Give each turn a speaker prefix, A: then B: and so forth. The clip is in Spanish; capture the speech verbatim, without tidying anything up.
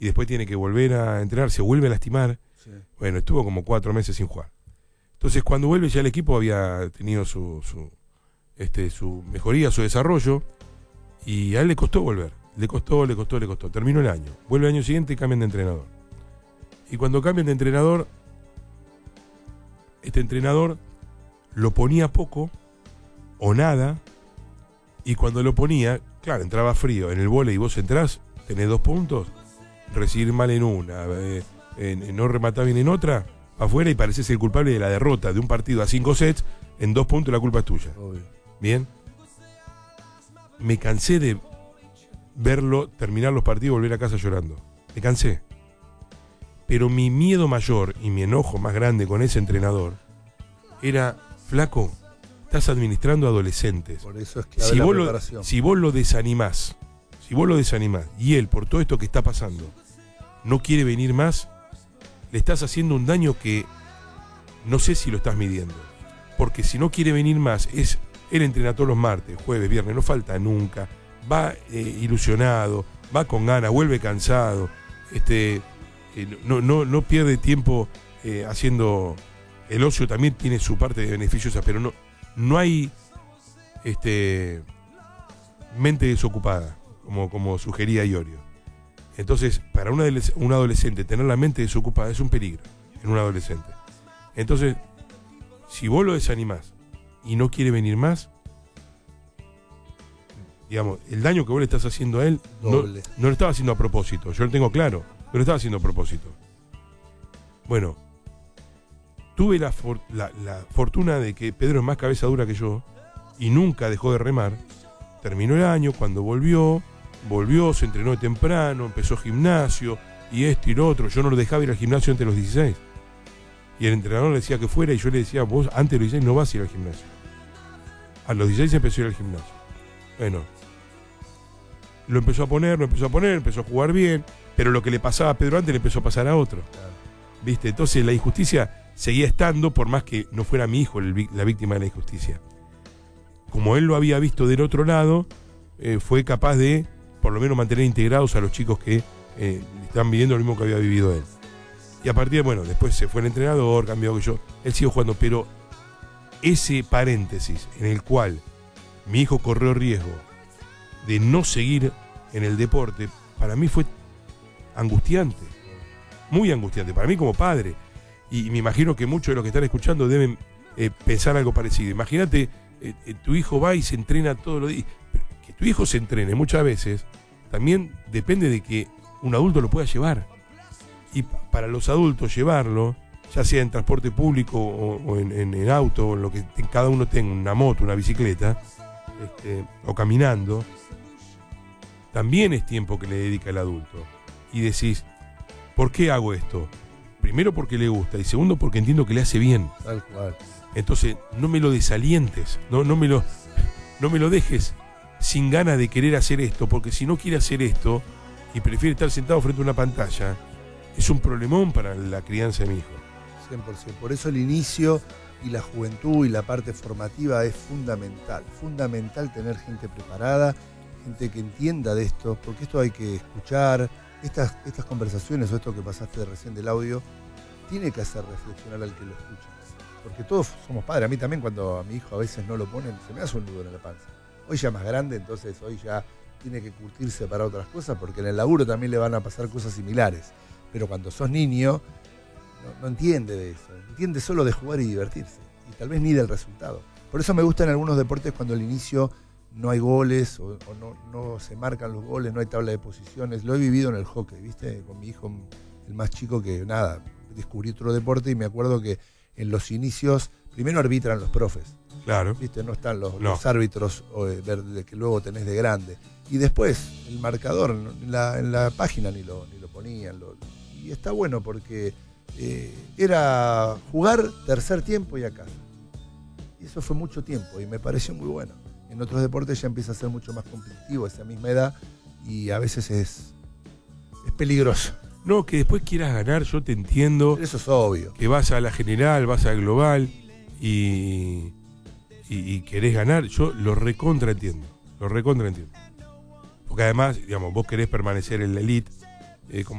A: y después tiene que volver a entrenar, se vuelve a lastimar.
B: Sí.
A: Bueno, estuvo como cuatro meses sin jugar. Entonces cuando vuelve ya el equipo había tenido su, su, este, su mejoría, su desarrollo, y a él le costó volver. Le costó, le costó, le costó. Terminó el año. Vuelve el año siguiente y cambian de entrenador. Y cuando cambian de entrenador, este entrenador lo ponía poco o nada, y cuando lo ponía, claro, entraba frío. En el vóley vos entrás, tenés dos puntos, recibir mal en una, eh, en, en no rematar bien en otra, afuera, y pareces el culpable de la derrota de un partido a cinco sets, en dos puntos la culpa es tuya.
B: Obvio.
A: Bien. Me cansé de verlo terminar los partidos y volver a casa llorando. Me cansé. Pero mi miedo mayor y mi enojo más grande con ese entrenador era, flaco, estás administrando adolescentes.
B: Por eso es clave
A: Si
B: la
A: vos, lo,
B: preparación.
A: si vos lo desanimás, si vos lo desanimás, y él, por todo esto que está pasando, no quiere venir más, le estás haciendo un daño que no sé si lo estás midiendo. Porque si no quiere venir más, es él entrena todos los martes, jueves, viernes, no falta nunca, va eh, ilusionado, va con ganas, vuelve cansado, este, eh, no, no, no pierde tiempo eh, haciendo. El ocio también tiene su parte de beneficiosa, pero no, no hay este, mente desocupada, como, como sugería Iorio. Entonces, para una, un adolescente tener la mente desocupada es un peligro en un adolescente. Entonces, si vos lo desanimás y no quiere venir más, digamos, el daño que vos le estás haciendo a él no, no lo estaba haciendo a propósito. Yo lo tengo claro, pero lo estaba haciendo a propósito. Bueno, tuve la, for, la, la fortuna de que Pedro es más cabeza dura que yo y nunca dejó de remar. Terminó el año, cuando volvió, volvió, se entrenó temprano, empezó gimnasio y esto y lo otro. Yo no lo dejaba ir al gimnasio antes de los dieciséis. Y el entrenador le decía que fuera y yo le decía, vos antes de los dieciséis no vas a ir al gimnasio. A los dieciséis empezó a ir al gimnasio. Bueno, lo empezó a poner, lo empezó a poner, empezó a jugar bien, pero lo que le pasaba a Pedro antes le empezó a pasar a otro. ¿Viste? Entonces la injusticia seguía estando, por más que no fuera mi hijo el, la víctima de la injusticia. Como él lo había visto del otro lado, eh, fue capaz de, por lo menos, mantener integrados a los chicos que eh, están viviendo lo mismo que había vivido él. Y a partir de, bueno, después se fue el entrenador, cambió que yo, él siguió jugando, pero ese paréntesis en el cual mi hijo corrió riesgo de no seguir en el deporte, para mí fue angustiante, muy angustiante, para mí como padre. Y me imagino que muchos de los que están escuchando deben eh, pensar algo parecido. Imagínate, eh, eh, tu hijo va y se entrena todos los días. Que tu hijo se entrene muchas veces también depende de que un adulto lo pueda llevar. Y para los adultos llevarlo, ya sea en transporte público o, o en, en, en auto, o en lo que en cada uno tenga, una moto, una bicicleta, este, o caminando, también es tiempo que le dedica el adulto. Y decís, ¿por qué hago esto? Primero porque le gusta y segundo porque entiendo que le hace bien.
B: Tal cual.
A: Entonces no me lo desalientes, no, no, me lo, no me lo dejes sin ganas de querer hacer esto, porque si no quiere hacer esto y prefiere estar sentado frente a una pantalla, es un problemón para la crianza de mi hijo.
B: cien por ciento. Por eso el inicio y la juventud y la parte formativa es fundamental. Fundamental tener gente preparada, gente que entienda de esto, porque esto hay que escuchar. Estas, estas conversaciones o esto que pasaste recién del audio tiene que hacer reflexionar al que lo escucha. Porque todos somos padres. A mí también, cuando a mi hijo a veces no lo ponen, se me hace un nudo en la panza. Hoy ya más grande, entonces hoy ya tiene que curtirse para otras cosas, porque en el laburo también le van a pasar cosas similares. Pero cuando sos niño, no, no entiende de eso. Entiende solo de jugar y divertirse. Y tal vez ni del resultado. Por eso me gustan algunos deportes cuando al inicio no hay goles o, o no, no se marcan los goles, no hay tabla de posiciones. Lo he vivido en el hockey, ¿viste? Con mi hijo, el más chico, que nada, descubrí otro deporte y me acuerdo que en los inicios, primero arbitran los profes.
A: Claro.
B: ¿Viste? No están los,
A: no.
B: los árbitros o, de, de, que luego tenés de grande. Y después, el marcador, en la, en la página ni lo, ni lo ponían. Lo, y está bueno porque eh, era jugar tercer tiempo y acá. Y eso fue mucho tiempo y me pareció muy bueno. En otros deportes ya empieza a ser mucho más competitivo a esa misma edad y a veces es, es peligroso.
A: No, que después quieras ganar, yo te entiendo.
B: Eso es obvio.
A: Que vas a la general, vas a global y, y, y querés ganar, yo lo recontra entiendo. Lo recontra entiendo. Porque además, digamos, vos querés permanecer en la elite, eh, como